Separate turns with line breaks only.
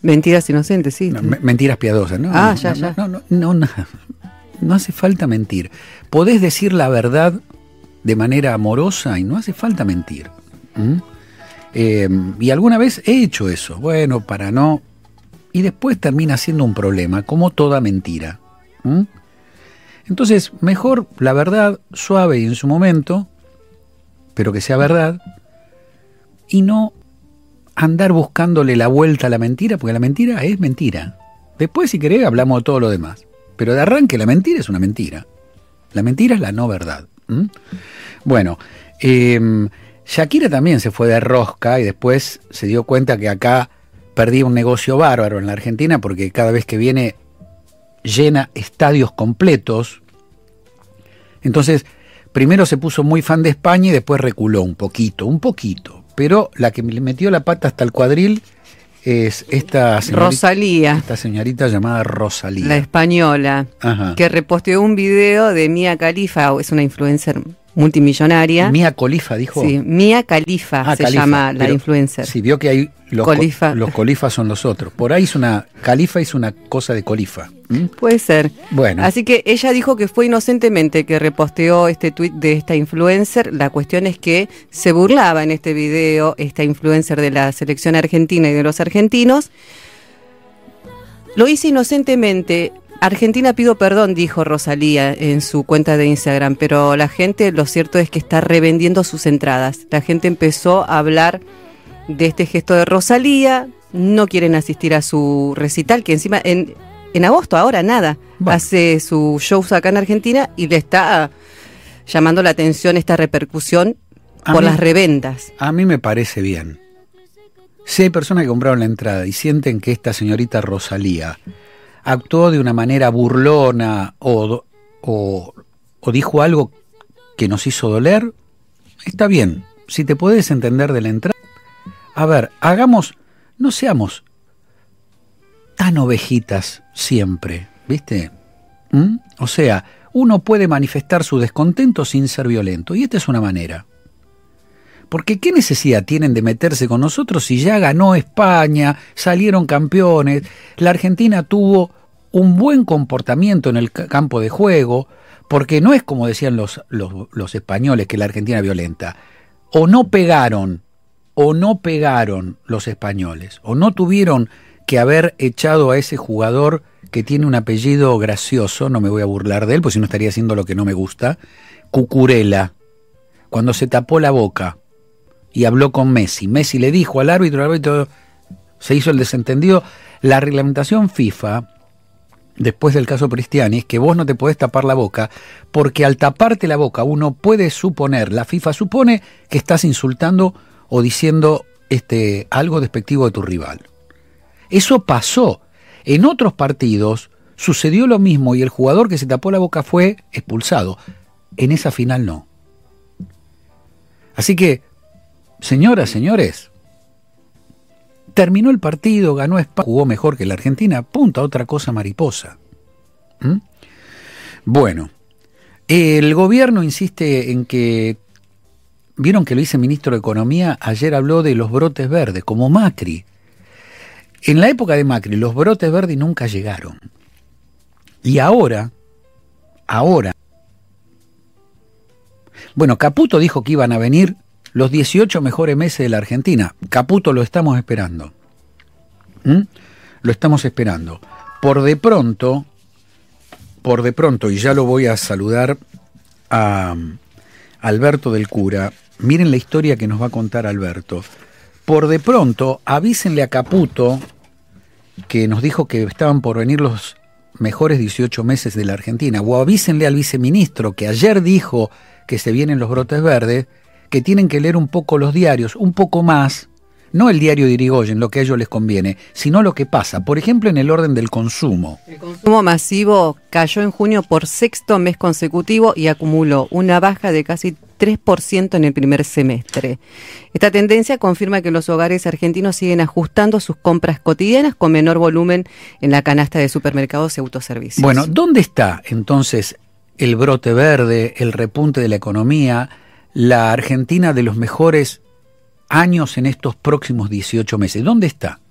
Mentiras inocentes, sí.
No, mentiras piadosas, ¿no?
Ya.
No hace falta mentir. Podés decir la verdad de manera amorosa y no hace falta mentir. Y alguna vez he hecho eso, bueno, para no... Y después termina siendo un problema, como toda mentira. Entonces, mejor la verdad suave y en su momento, pero que sea verdad, y no andar buscándole la vuelta a la mentira, porque la mentira es mentira. Después, si querés, hablamos de todo lo demás. Pero de arranque, la mentira es una mentira. La mentira es la no verdad. Bueno, Shakira también se fue de rosca y después se dio cuenta que acá perdía un negocio bárbaro en la Argentina porque cada vez que viene llena estadios completos. Entonces, primero se puso muy fan de España y después reculó un poquito. Pero la que le metió la pata hasta el cuadril es esta señorita,
Rosalía.
Esta señorita llamada Rosalía.
La española.
Ajá.
Que reposteó un video de Mia Khalifa, es una influencer multimillonaria.
Mia Khalifa dijo.
Sí, Mia Khalifa se llama la influencer.
Sí, vio que hay los colifas son los otros. Por ahí Khalifa hizo una cosa de colifa.
Puede ser.
Bueno.
Así que ella dijo que fue inocentemente que reposteó este tuit de esta influencer. La cuestión es que se burlaba en este video esta influencer de la selección argentina y de los argentinos. Lo hice inocentemente. Argentina pido perdón, dijo Rosalía en su cuenta de Instagram, pero la gente, lo cierto es que está revendiendo sus entradas. La gente empezó a hablar de este gesto de Rosalía, no quieren asistir a su recital, que encima en agosto, ahora nada, hace sus shows acá en Argentina y le está llamando la atención esta repercusión por las reventas.
A mí me parece bien. Si hay personas que compraron la entrada y sienten que esta señorita Rosalía actuó de una manera burlona o dijo algo que nos hizo doler, está bien. Si te podés entender de la entrada, a ver, no seamos tan ovejitas siempre, ¿viste? O sea, uno puede manifestar su descontento sin ser violento, y esta es una manera. Porque ¿qué necesidad tienen de meterse con nosotros si ya ganó España, salieron campeones, la Argentina tuvo un buen comportamiento en el campo de juego, porque no es como decían los españoles que la Argentina es violenta, o no pegaron los españoles, o no tuvieron que haber echado a ese jugador que tiene un apellido gracioso, no me voy a burlar de él, pues si no estaría haciendo lo que no me gusta, Cucurella, cuando se tapó la boca y habló con Messi. Messi le dijo al árbitro, el árbitro se hizo el desentendido. La reglamentación FIFA, después del caso Cristiani, es que vos no te podés tapar la boca, porque al taparte la boca uno puede suponer, la FIFA supone que estás insultando o diciendo algo despectivo de tu rival. Eso pasó. En otros partidos sucedió lo mismo y el jugador que se tapó la boca fue expulsado. En esa final no. Así que, señoras, señores, terminó el partido, ganó España, jugó mejor que la Argentina, punta, otra cosa mariposa. Bueno, el gobierno insiste en que, vieron que el viceministro de Economía ayer habló de los brotes verdes, como Macri. En la época de Macri, los brotes verdes nunca llegaron. Y ahora, bueno, Caputo dijo que iban a venir los 18 mejores meses de la Argentina. Caputo, lo estamos esperando. Lo estamos esperando. Por de pronto, y ya lo voy a saludar a Alberto del Cura, miren la historia que nos va a contar Alberto. Por de pronto, avísenle a Caputo, que nos dijo que estaban por venir los mejores 18 meses de la Argentina, o avísenle al viceministro, que ayer dijo que se vienen los brotes verdes, que tienen que leer un poco los diarios, un poco más, no el diario de Irigoyen, lo que a ellos les conviene, sino lo que pasa, por ejemplo, en el orden del consumo. El
consumo masivo cayó en junio por sexto mes consecutivo y acumuló una baja de casi 3% en el primer semestre. Esta tendencia confirma que los hogares argentinos siguen ajustando sus compras cotidianas con menor volumen en la canasta de supermercados y autoservicios.
Bueno, ¿dónde está entonces el brote verde, el repunte de la economía, la Argentina de los mejores años en estos próximos 18 meses? ¿Dónde está?